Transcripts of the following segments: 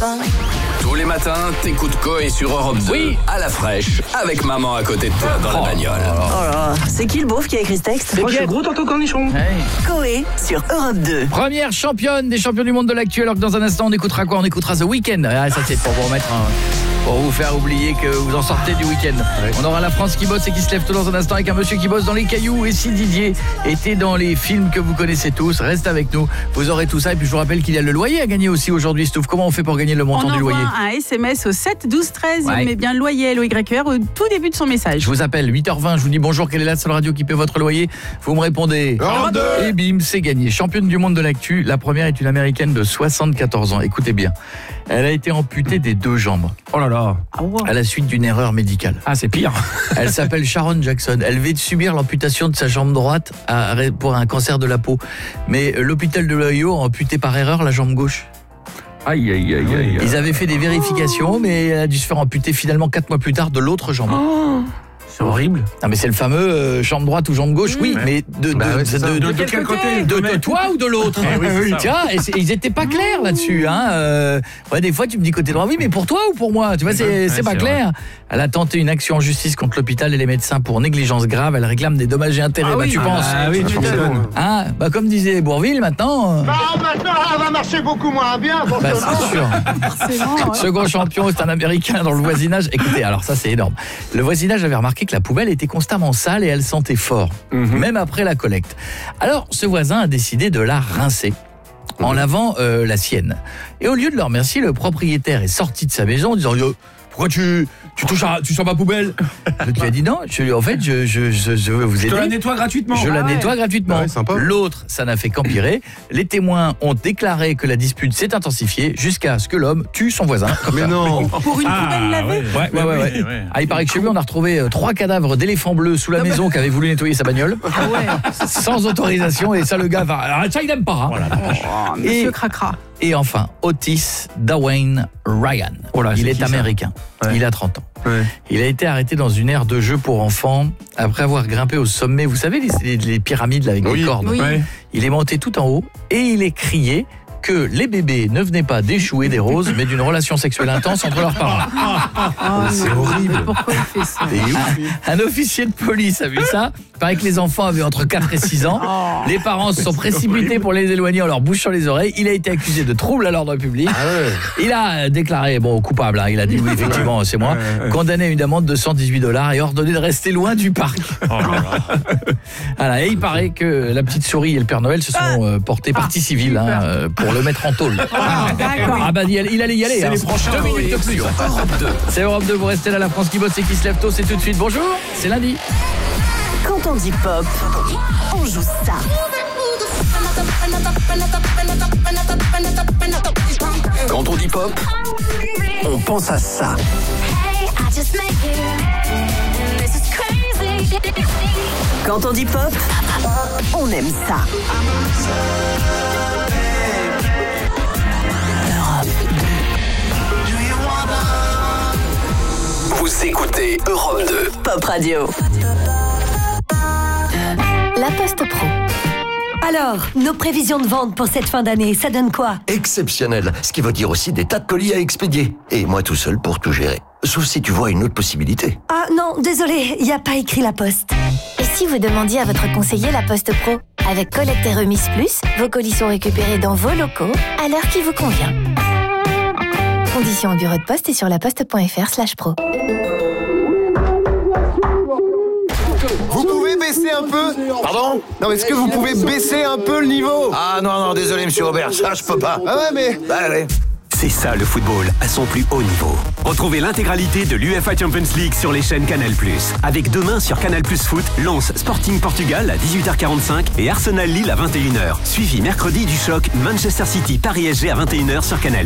Tous les matins, t'écoutes Coé sur Europe 2, oui, à la fraîche, avec maman à côté de toi dans la bagnole. Oh là, c'est qui le beauf qui a écrit ce texte? Moi, c'est gros Tonton Cornichon. Hey. Coé sur Europe 2. Première championne des champions du monde de l'actu, alors que dans un instant, on écoutera quoi? On écoutera The Weeknd. Ah, ça, c'est pour vous remettre pour vous faire oublier que vous en sortez du week-end. Ouais. On aura la France qui bosse et qui se lève tout dans un instant avec un monsieur qui bosse dans les cailloux. Et si Didier était dans les films que vous connaissez tous, reste avec nous, vous aurez tout ça. Et puis je vous rappelle qu'il y a le loyer à gagner aussi aujourd'hui. Stouff, comment on fait pour gagner le montant du loyer? On envoie un SMS au 7 12 13, ouais. Il met bien loyer LOYER au tout début de son message. Je vous appelle 8h20, je vous dis bonjour, quelle est la seule radio qui paie votre loyer? Vous me répondez Europe 2. Et bim, c'est gagné. Championne du monde de l'actu, la première est une américaine de 74 ans. Écoutez bien, elle a été amputée des 2 jambes. Oh là là. À la suite d'une erreur médicale. Ah, c'est pire. Elle s'appelle Sharon Jackson. Elle vient de subir l'amputation de sa jambe droite pour un cancer de la peau. Mais l'hôpital de l'Ohio a amputé par erreur la jambe gauche. Aïe, aïe, aïe, aïe. Ils avaient fait des vérifications, mais elle a dû se faire amputer finalement 4 mois plus tard de l'autre jambe. Oh, c'est horrible. Non, mais c'est le fameux jambe droite ou jambe gauche, oui, mais de quel côté? De toi ou de l'autre? Oui, tiens, ils étaient pas clairs là-dessus. Ouais, des fois, tu me dis côté droit, oui, mais pour toi ou pour moi? Tu vois, c'est pas clair. Vrai. Elle a tenté une action en justice contre l'hôpital et les médecins pour négligence grave. Elle réclame des dommages et intérêts. Tu penses? Oui, tu m'étonnes. Comme disait Bourvil, maintenant... maintenant, elle va marcher beaucoup moins bien. C'est sûr. Second champion, c'est un Américain dans le voisinage. Écoutez, alors ça, c'est énorme. Le voisinage avait remarqué que la poubelle était constamment sale et elle sentait fort, même après la collecte. Alors, ce voisin a décidé de la rincer en lavant la sienne. Et au lieu de le remercier, le propriétaire est sorti de sa maison en disant « Pourquoi tu touches ma poubelle ?» Je lui ai dit non, en fait, je veux vous aider. Je la nettoie gratuitement. Je la nettoie gratuitement. Ouais, sympa. L'autre, ça n'a fait qu'empirer. Les témoins ont déclaré que la dispute s'est intensifiée jusqu'à ce que l'homme tue son voisin. Mais non. Pour une poubelle lavée. Ouais. Il paraît que chez lui, on a retrouvé 3 cadavres d'éléphants bleus sous la maison qui avaient voulu nettoyer sa bagnole. Sans autorisation. Et ça, le gars, ça, il n'aime pas. Monsieur Cracra. Et enfin, Otis Dwayne Ryan. Il est américain. Ouais. Il a 30 ans. Ouais. Il a été arrêté dans une aire de jeu pour enfants après avoir grimpé au sommet. Vous savez, les pyramides là, avec des cordes. Oui. Ouais. Il est monté tout en haut et il est crié que les bébés ne venaient pas d'échouer des roses, mais d'une relation sexuelle intense entre leurs parents. C'est horrible. Mais pourquoi il fait ça? Un officier de police a vu ça. Il paraît que les enfants avaient entre 4 et 6 ans. Les parents se sont précipités pour les éloigner en leur bouchant les oreilles. Il a été accusé de trouble à l'ordre public. Il a déclaré coupable. Il a dit oui, effectivement, c'est moi. Condamné à une amende de $118 et ordonné de rester loin du parc. Et il paraît que la petite souris et le Père Noël se sont portés partie civile pour le mettre en tôle. Il allait y aller. C'est les prochains 2 minutes de plus. Europe 2. C'est Europe 2, vous restez là, la France qui bosse et qui se lève tôt, c'est tout de suite. Bonjour, c'est lundi. Quand on dit pop, on joue ça. Quand on dit pop, on pense à ça. Quand on dit pop, on aime ça. Vous écoutez Europe 2. Pop Radio. La Poste Pro. Alors, nos prévisions de vente pour cette fin d'année, ça donne quoi? Exceptionnel, ce qui veut dire aussi des tas de colis à expédier. Et moi tout seul pour tout gérer. Sauf si tu vois une autre possibilité. Ah non, désolé, il n'y a pas écrit La Poste. Et si vous demandiez à votre conseiller La Poste Pro? Avec collecte et remise plus, vos colis sont récupérés dans vos locaux à l'heure qui vous convient. Conditions au bureau de poste et sur laposte.fr/pro. Vous pouvez baisser un peu? Pardon? Non, mais est-ce que vous pouvez baisser un peu le niveau? Ah non, désolé monsieur Robert, ça je peux pas. Ah ouais, mais... Allez. C'est ça le football, à son plus haut niveau. Retrouvez l'intégralité de l'UEFA Champions League sur les chaînes Canal+. Avec demain sur Canal+ Foot, Lens Sporting Portugal à 18h45 et Arsenal Lille à 21h. Suivi mercredi du choc Manchester City Paris SG à 21h sur Canal+.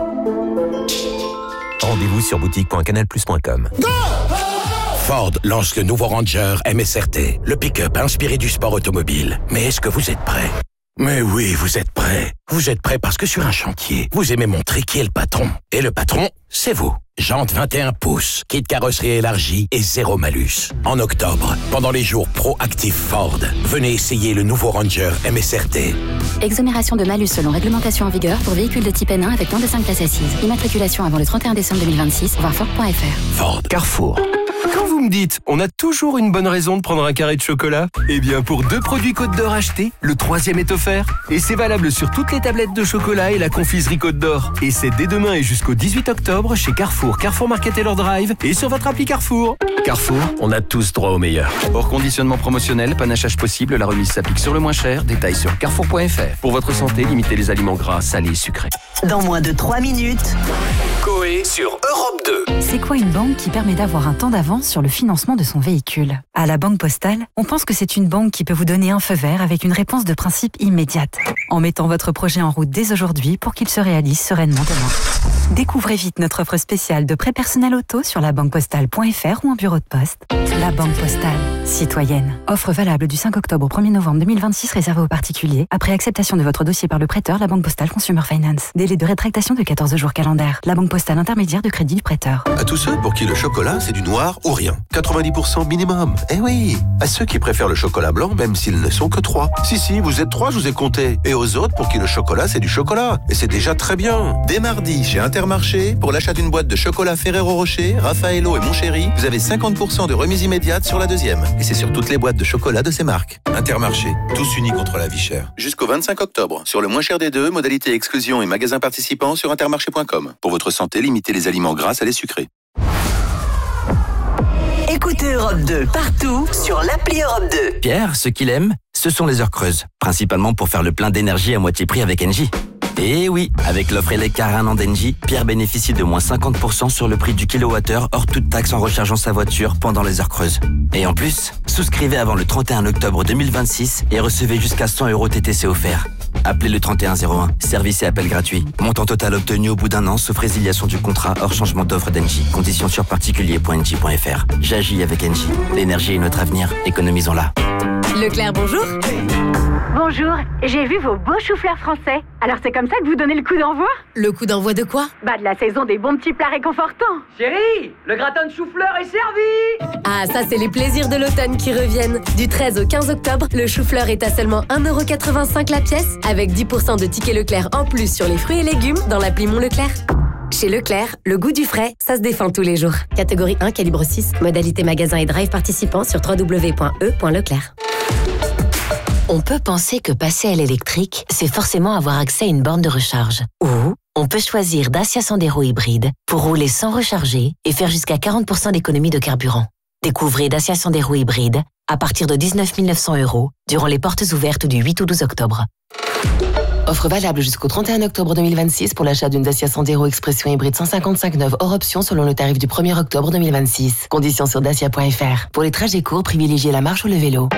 Rendez-vous sur boutique.canalplus.com. Ford lance le nouveau Ranger MSRT, le pick-up inspiré du sport automobile. Mais est-ce que vous êtes prêts? Mais oui, vous êtes prêts. Vous êtes prêts parce que sur un chantier, vous aimez montrer qui est le patron. Et le patron, c'est vous. Jantes 21 pouces, kit carrosserie élargie et zéro malus. En octobre, pendant les jours pro-actifs Ford, venez essayer le nouveau Ranger MSRT. Exonération de malus selon réglementation en vigueur pour véhicules de type N1 avec moins de 5 places assises. Immatriculation avant le 31 décembre 2026, voir Ford.fr. Ford. Carrefour. Quand vous me dites, on a toujours une bonne raison de prendre un carré de chocolat, eh bien pour 2 produits Côte d'Or achetés, le 3e est offert. Et c'est valable sur toutes les tablettes de chocolat et la confiserie Côte d'Or. Et c'est dès demain et jusqu'au 18 octobre chez Carrefour, Carrefour Market et leur Drive et sur votre appli Carrefour. Carrefour, on a tous droit au meilleur. Hors conditionnement promotionnel, panachage possible, la remise s'applique sur le moins cher. Détails sur carrefour.fr. Pour votre santé, limitez les aliments gras, salés et sucrés. Dans moins de 3 minutes. Coé sur Europe 2. C'est quoi une banque qui permet d'avoir un temps d'avance sur le financement de son véhicule? À la Banque Postale, on pense que c'est une banque qui peut vous donner un feu vert avec une réponse de principe immédiate, en mettant votre projet en route dès aujourd'hui pour qu'il se réalise sereinement demain. Découvrez vite notre offre spéciale de prêt personnel auto sur labanquepostale.fr ou en bureau de poste. La Banque Postale, citoyenne. Offre valable du 5 octobre au 1er novembre 2026 réservée aux particuliers. Après acceptation de votre dossier par le prêteur, la Banque Postale Consumer Finance. Délai de rétractation de 14 jours calendaires. La Banque Postale intermédiaire de crédit du prêteur. À tous ceux pour qui le chocolat c'est du noir ou rien. 90% minimum. Eh oui. À ceux qui préfèrent le chocolat blanc même s'ils ne sont que 3. Si, vous êtes 3, je vous ai compté. Et aux autres pour qui le chocolat c'est du chocolat. Et c'est déjà très bien. Dès mardi chez Intermarché, pour l'achat d'une boîte de chocolat Ferrero Rocher, Raffaello et Montchéri, vous avez 50% de remise immédiate sur la deuxième. Et c'est sur toutes les boîtes de chocolat de ces marques. Intermarché, tous unis contre la vie chère. Jusqu'au 25 octobre. Sur le moins cher des deux, modalité exclusion et magasins participants sur intermarché.com. Pour votre santé, limitez les aliments gras, salés, sucrés. Écoutez Europe 2 partout sur l'appli Europe 2. Pierre, ce qu'il aime, ce sont les heures creuses. Principalement pour faire le plein d'énergie à moitié prix avec Engie. Et oui, avec l'offre Eleccar 1 an d'Engie, Pierre bénéficie de moins 50% sur le prix du kilowattheure hors toute taxe en rechargeant sa voiture pendant les heures creuses. Et en plus, souscrivez avant le 31 octobre 2026 et recevez jusqu'à 100 € TTC offerts. Appelez le 3101, service et appel gratuit. Montant total obtenu au bout d'un an, sauf résiliation du contrat hors changement d'offre d'Engie. Conditions sur particulier.engie.fr. J'agis avec Engie. L'énergie est notre avenir, économisons-la. Leclerc, bonjour. Bonjour, j'ai vu vos beaux choux-fleurs français. Alors c'est comme ça que vous donnez le coup d'envoi? Le coup d'envoi de quoi? De la saison des bons petits plats réconfortants. Chérie, le gratin de chou-fleur est servi. Ah, ça c'est les plaisirs de l'automne qui reviennent. Du 13 au 15 octobre, le chou-fleur est à seulement 1,85 € la pièce, avec 10% de tickets Leclerc en plus sur les fruits et légumes dans l'appli Mon Leclerc. Chez Leclerc, le goût du frais, ça se défend tous les jours. Catégorie 1, calibre 6, modalité magasin et drive participant sur www.e.leclerc. On peut penser que passer à l'électrique, c'est forcément avoir accès à une borne de recharge. Ou on peut choisir Dacia Sandero hybride pour rouler sans recharger et faire jusqu'à 40% d'économie de carburant. Découvrez Dacia Sandero hybride à partir de 19 900 € durant les portes ouvertes du 8 au 12 octobre. Offre valable jusqu'au 31 octobre 2026 pour l'achat d'une Dacia Sandero Expression hybride 155 neuve hors option selon le tarif du 1er octobre 2026. Conditions sur dacia.fr. Pour les trajets courts, privilégiez la marche ou le vélo.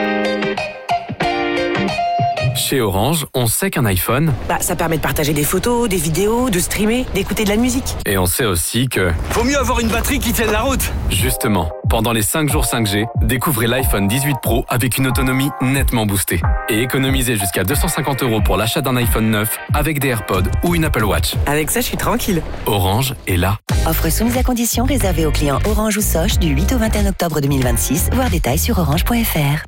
Chez Orange, on sait qu'un iPhone... ça permet de partager des photos, des vidéos, de streamer, d'écouter de la musique. Et on sait aussi que... Faut mieux avoir une batterie qui tienne la route. Justement, pendant les 5 jours 5G, découvrez l'iPhone 18 Pro avec une autonomie nettement boostée. Et économisez jusqu'à 250 € pour l'achat d'un iPhone 9 avec des AirPods ou une Apple Watch. Avec ça, je suis tranquille. Orange est là. Offre soumise à condition réservée aux clients Orange ou Soch du 8 au 21 octobre 2026. Voir détails sur orange.fr.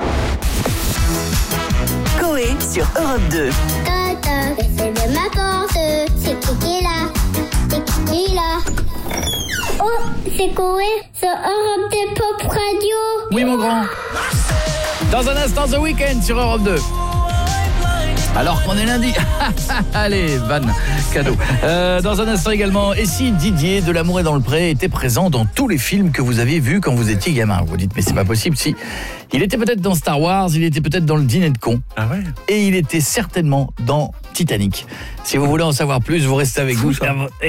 Coé sur Europe 2. Tata, c'est de ma porte. C'est qui est là? C'est qui est là? Oh, c'est Coé sur Europe 2 Pop Radio. Oui, mon grand. Dans un instant, The Weeknd sur Europe 2. Alors qu'on est lundi. Allez, vanne, cadeau. Dans un instant également, et si Didier de L'amour est dans le pré était présent dans tous les films que vous aviez vus quand vous étiez gamin? Vous vous dites, mais c'est pas possible. Si, il était peut-être dans Star Wars, il était peut-être dans Le Dîner de con. Ah ouais. Et il était certainement dans Titanic. Si vous voulez en savoir plus, vous restez avec nous. Vous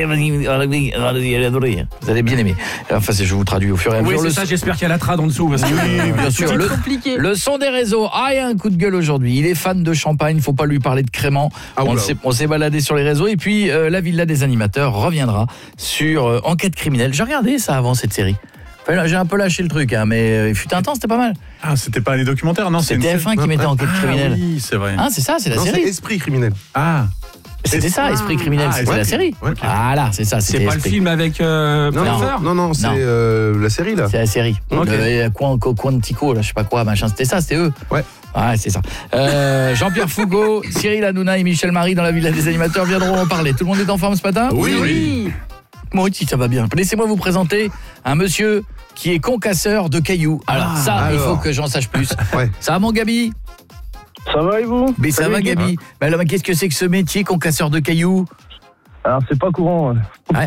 allez bien aimer. Enfin, je vous traduis au fur et à mesure. Oui, c'est ça, j'espère qu'il y a la trad en dessous. Parce que oui, bien sûr. Le son des réseaux. Il y a un coup de gueule aujourd'hui. Il est fan de champagne, faut pas lui parler de crément. On s'est baladé sur les réseaux. Et puis, la Villa des animateurs reviendra sur Enquête criminelle. J'ai regardé ça avant cette série. Enfin, j'ai un peu lâché le truc, hein, mais il fut un temps, c'était pas mal. Ah, c'était pas les documentaires, non? C'était TF1 qui mettait Enquête criminelle. Oui, c'est vrai. Ah, c'est ça, c'est la série. C'est Esprit criminel. Ah. C'était ça, Esprit criminel, c'était la série. Ouais. Ah là, c'est ça. C'est pas le film avec Non, c'est la série là. C'est la série. Okay. Quantico, là, je sais pas quoi, machin. C'était ça, c'était eux. Ouais. Ouais, c'est ça. Jean-Pierre Foucault, Cyril Hanouna et Michel Marie dans la Villa des animateurs viendront en parler. Tout le monde est en forme ce matin? Oui. Moi aussi, ça va bien. Laissez-moi vous présenter un monsieur qui est concasseur de cailloux. Alors il faut que j'en sache plus. Ouais. Ça va, mon Gabi? Ça va et vous? Mais ça va, Gabi. Mais alors, qu'est-ce que c'est que ce métier, concasseur de cailloux? Alors, c'est pas courant.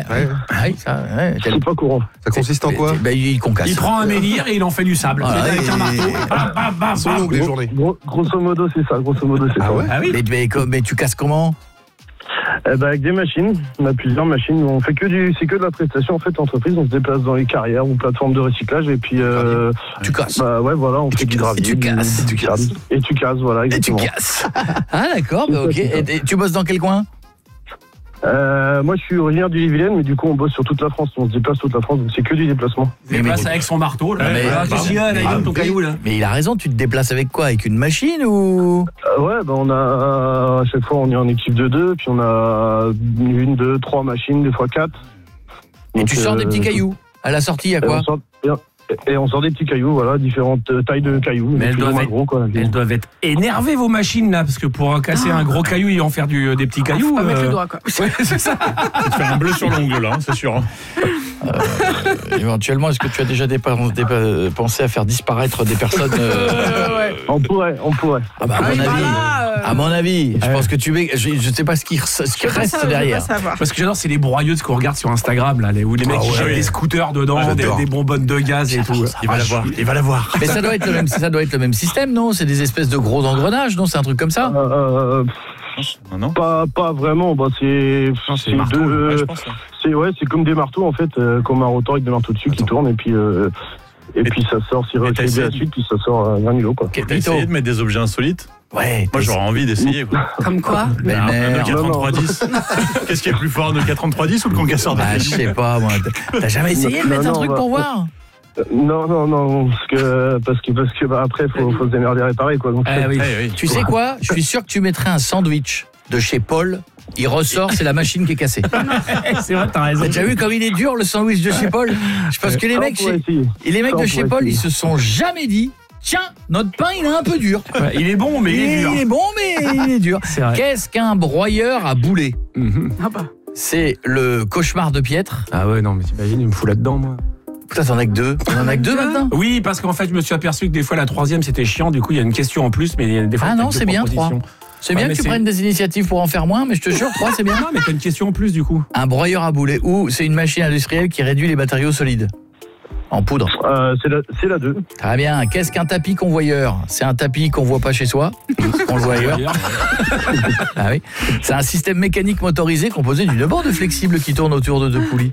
C'est pas courant. Ça consiste en quoi? Il concasse. Il prend un menhir et il en fait du sable. Avec un marteau. Sont longues les journées. Grosso modo, c'est ça. Ah ouais? Ah oui. Mais tu casses comment? Avec des machines. On a plusieurs machines. On fait c'est que de la prestation en fait. Entreprise, on se déplace dans les carrières ou plateformes de recyclage et puis tu casses. Bah ouais, voilà, on fait du gravier. Et tu casses. Et tu casses, voilà. Exactement. Et tu casses. Ah d'accord, bah, ok. Et tu bosses dans quel coin? Moi, je suis originaire du Yvelines, mais du coup, on bosse sur toute la France. On se déplace toute la France, donc c'est que du déplacement. Il déplace avec son marteau, là. Ton caillou, là. Mais il a raison, tu te déplaces avec quoi? Avec une machine ou? Ouais, on a, à chaque fois, on est en équipe de 2, puis on a 1, 2, 3 machines, des fois 4. Et tu sors des petits cailloux? À la sortie, il y a quoi? Et on sort des petits cailloux, voilà, différentes tailles de cailloux. Mais elles doivent être énervées, vos machines, là, parce que pour casser un gros caillou et en faire des petits cailloux... Pas mettre le doigt, quoi. Ouais, c'est ça. Tu te fais un bleu sur l'ongle, là, c'est sûr. Éventuellement, est-ce que tu as déjà pensé à faire disparaître des personnes On pourrait. Ah bah, à mon avis, je pense que je sais pas ce qui reste derrière. Parce que j'adore, c'est les broyeuses qu'on regarde sur Instagram, là, où les mecs jettent des scooters dedans, des bonbonnes de gaz et tout. Il va l'avoir. Mais ça doit être le même système, non? C'est des espèces de gros engrenages, non? C'est un truc comme ça? Non. Pas vraiment. Bah, c'est marteau, je pense. C'est comme des marteaux en fait, comme un rotor avec des marteaux dessus qui tournent et puis ça sort, c'est recréé la suite, puis ça sort granulo quoi. T'as essayé de mettre des objets insolites? Ouais. Moi j'aurais envie d'essayer quoi. Comme quoi? Un Nokia 3310. Qu'est-ce qui est plus fort, un Nokia 3310 ou le concasseur de je sais pas moi. T'as jamais essayé de mettre un truc pour voir? Non, parce que après faut se démerder à réparer quoi. Donc, oui. Tu sais quoi? Je suis sûr que tu mettrais un sandwich de chez Paul. Il ressort, c'est la machine qui est cassée. C'est vrai, t'as raison. T'as déjà vu comme il est dur le sandwich de chez Paul? Je pense que les mecs de chez Paul, ils se sont jamais dit: tiens, notre pain il est un peu dur. Ouais, il est bon, mais il est dur. Il est bon, mais il est dur. Qu'est-ce qu'un broyeur à boulet? C'est le cauchemar de Pietre. Ah ouais, non, mais t'imagines, il me fout là-dedans, moi. Putain, t'en as que 2. T'en as que 2 maintenant? Oui, parce qu'en fait, je me suis aperçu que des fois, la 3e, c'était chiant. Du coup, il y a une question en plus, mais des fois... Ah non, c'est bien, 3. C'est bien que tu prennes des initiatives pour en faire moins, mais je te jure, 3, c'est bien. Non, mais t'as une question en plus, du coup. Un broyeur à boulet, ou c'est une machine industrielle qui réduit les matériaux solides en poudre? C'est la 2. Très bien. Qu'est-ce qu'un tapis convoyeur? C'est un tapis qu'on voit pas chez soi. On le voit ailleurs. Ah oui. C'est un système mécanique motorisé composé d'une bande flexible qui tourne autour de 2 poulies.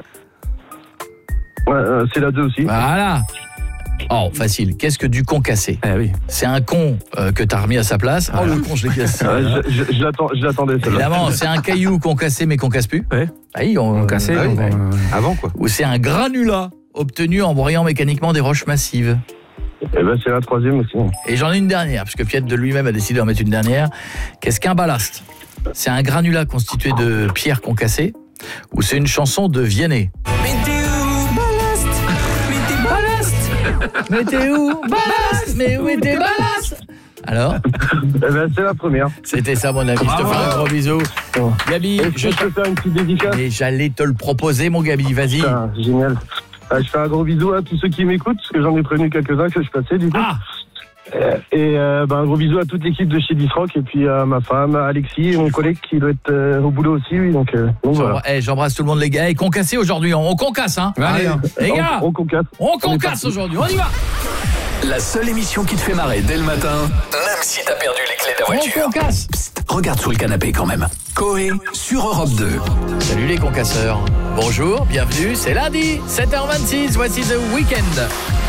C'est la 2 aussi. Voilà. Oh, facile. Qu'est-ce que du concassé? Oui. C'est un con que t'as remis à sa place. Oh, le con, je l'ai cassé. Je l'attendais. Évidemment, c'est un caillou concassé mais qu'on casse plus. Ouais. Oui, on cassait. Avant quoi. Ou c'est un granulat obtenu en broyant mécaniquement des roches massives. C'est la 3e aussi. Et j'en ai une dernière, puisque Pietre de lui-même a décidé d'en mettre une dernière. Qu'est-ce qu'un ballast? C'est un granulat constitué de pierres concassées, ou c'est une chanson de Vianney? Mais t'es où, ballast? Mais où est tes ballast? Alors? C'est la première. C'était ça, mon ami. Je te fais un gros bisou. Gabi, je peux faire une petite dédicace. Mais j'allais te le proposer, mon Gabi, vas-y. Génial. Je fais un gros bisou à tous ceux qui m'écoutent, parce que j'en ai prévenu quelques-uns que je passais, du coup. Et un gros bisou à toute l'équipe de chez Disrock, et puis à ma femme, à Alexis, et mon collègue qui doit être au boulot aussi, oui, donc voilà. J'embrasse tout le monde, les gars. Et concassé aujourd'hui, on concasse, hein. Allez, les gars, on concasse. On concasse aujourd'hui, on y va. La seule émission qui te fait marrer dès le matin, même si t'as perdu les clés de la voiture. On concasse. Psst, regarde sous le canapé quand même. Coé sur Europe 2. Salut les concasseurs. Bonjour, bienvenue, c'est lundi, 7h26, voici The Weeknd.